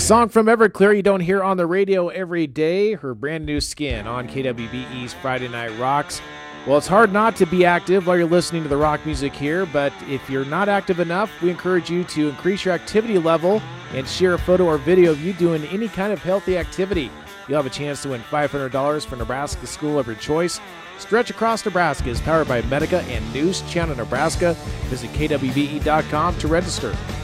song from Everclear you don't hear on the radio every day, her brand new Skin on KWBE's Friday Night Rocks. Well, it's hard not to be active while you're listening to the rock music here, but if you're not active enough, we encourage you to increase your activity level and share a photo or video of you doing any kind of healthy activity. You'll have a chance to win $500 for Nebraska school of your choice. Stretch Across Nebraska is powered by Medica and News Channel Nebraska. Visit kwbe.com to register.